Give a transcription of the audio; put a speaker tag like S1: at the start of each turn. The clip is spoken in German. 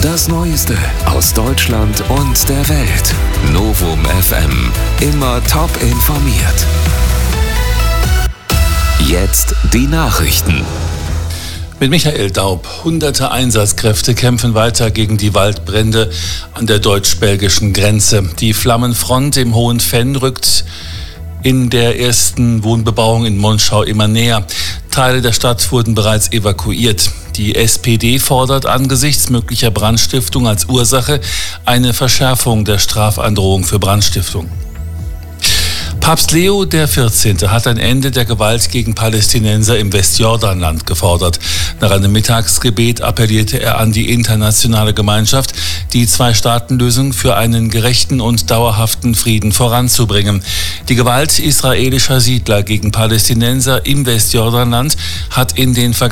S1: Das Neueste aus Deutschland und der Welt. Novum FM. Immer top informiert. Jetzt die Nachrichten.
S2: Mit Michael Daub. Hunderte Einsatzkräfte kämpfen weiter gegen die Waldbrände an der deutsch-belgischen Grenze. Die Flammenfront im Hohen Venn rückt in der ersten Wohnbebauung in Monschau immer näher. Teile der Stadt wurden bereits evakuiert. Die SPD fordert angesichts möglicher Brandstiftung als Ursache eine Verschärfung der Strafandrohung für Brandstiftung. Papst Leo XIV. Hat ein Ende der Gewalt gegen Palästinenser im Westjordanland gefordert. Nach einem Mittagsgebet appellierte er an die internationale Gemeinschaft, die Zwei-Staaten-Lösung für einen gerechten und dauerhaften Frieden voranzubringen. Die Gewalt israelischer Siedler gegen Palästinenser im Westjordanland hat in den